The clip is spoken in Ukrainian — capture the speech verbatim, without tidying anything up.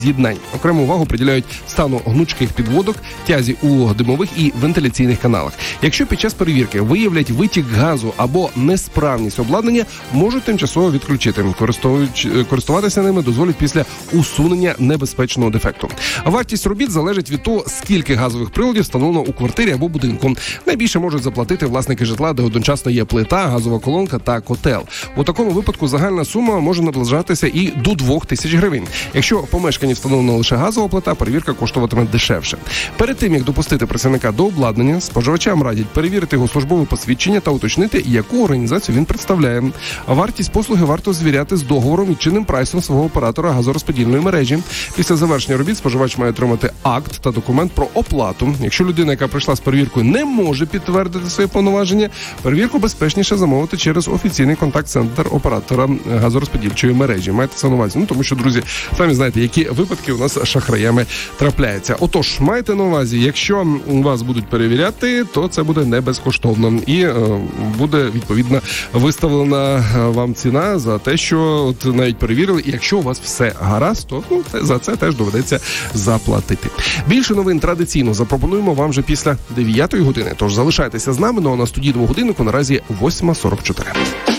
з'єднань. Окрему увагу приділяють стану гнучких підводок, тязі у димових і вентиляційних каналах. Якщо під час перевірки виявлять витік газу або несправність обладнання, можуть тимчасово відключити. Користуватися ними дозволять після усунення небезпечного дефекту. Вартість робіт залежить від того, скільки газових приладів встановлено у квартирі або будинку. Найбільше можуть заплатити власники житла, де одночасно є плита, газова колонка та котел. У такому випадку загальна сума може наближатися і до двох тисяч гривень. Якщо в помешканні встановлена лише газова плита, перевірка коштуватиме дешевше. Перед тим, як допустити працівника до обладнання, споживачам радять перевірити його службове посвідчення та уточнити, яку організацію він представляє. Вартість послуги варто звіряти з договором і чинним прайсом свого оператора газорозподільної мережі. Після завершення робіт споживач має отримати акт та документ про оплату. Якщо людина, яка прийшла з перевіркою, не може підтвердити свої повноваження, перевірку безпечніше замовити через офіційний контакт-центр оператора газорозподільчої мережі. Майте це на увазі. Ну, тому що, друзі, самі знаєте, які випадки у нас з шахраями трапляються. Отож, майте на увазі, якщо вас будуть перевіряти, то це буде не безкоштовно. І е, буде, відповідно, виставлена вам ціна за те, що от навіть перевірили. І якщо у вас все гаразд, то ну, за це теж доведеться заплатити. Більше новин традиційно запропонуємо вам вже після дев'ятої години. Тож залишайтеся з нами, ну а на студії двогодиннику наразі восьма сорок чотири.